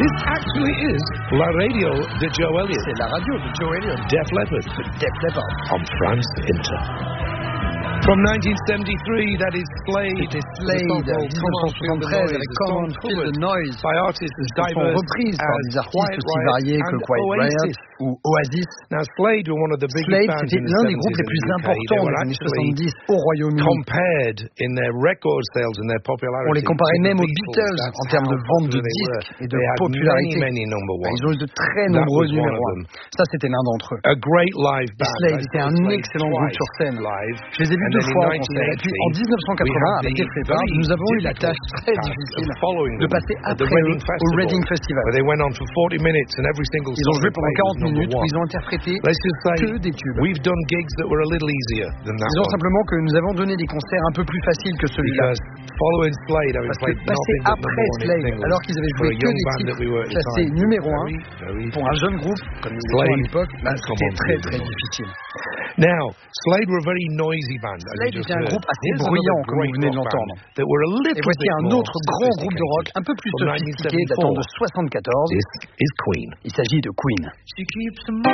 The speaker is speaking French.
This actually is La Radio de Joe Elliott. C'est la radio de Joe Elliott. Def Leppard. Def Leppard. On France Inter. From 1973, that is Slade. C'était Slade, 1973, avec Come On Feel the Noise. By artists as diverse reprise par des artistes aussi variés que Quiet Riot ou Oasis. Now, Slade were one of the biggest bands c'était l'un des groupes les plus importants des années 70 au Royaume-Uni. Compared in their record sales and their popularity. On les comparait même aux Beatles en termes de vente de disques et de popularité. Ils ont eu de très nombreux numéros 1. Ça, c'était l'un d'entre eux. A great live band. Slade était un excellent groupe sur scène. Je les ai vus 2 fois en concert. Et puis en 1980, avec Def Leppard, nous avons eu la tâche très difficile de passer après eux au Reading Festival. Ils ont joué pendant 40 minutes où ils ont interprété que des tubes. Disons simplement que nous avons donné des concerts un peu plus faciles que celui-là. Parce que passer après Slade, alors qu'ils avaient joué que des titres classés numéro 1, pour un jeune groupe, comme nous étions à l'époque, c'était très très difficile. Now, Slade were a very noisy band. Slade était un groupe assez bruyant, comme vous venez de l'entendre. Et voici un autre grand groupe de rock, un peu plus sophistiqué, datant de 74. This is Queen. Il s'agit de Queen.